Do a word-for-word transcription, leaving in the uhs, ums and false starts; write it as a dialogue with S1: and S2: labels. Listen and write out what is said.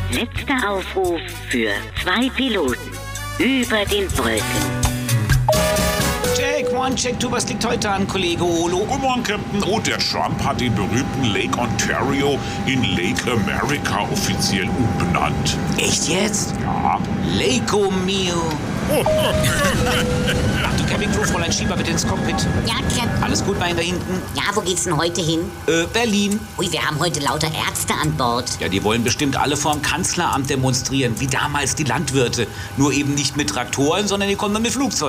S1: Letzter Aufruf für zwei Piloten über den Wolken.
S2: Jack, one, check two, was liegt heute an, Kollege Olo?
S3: Guten Morgen, Captain. Oh, der Trump hat den berühmten Lake Ontario in Lake America offiziell umbenannt.
S2: Echt jetzt?
S3: Ja.
S2: Lake mio. Ach du, Cabin Crew, Fräulein Schieber, bitte ins Cockpit.
S4: Ja, Captain.
S2: Alles gut bei Ihnen da hinten?
S4: Ja, wo geht's denn heute hin?
S2: Äh, Berlin.
S4: Ui, wir haben heute lauter Ärzte an Bord.
S2: Ja, die wollen bestimmt alle vorm Kanzleramt demonstrieren, wie damals die Landwirte. Nur eben nicht mit Traktoren, sondern die kommen dann mit Flugzeugen.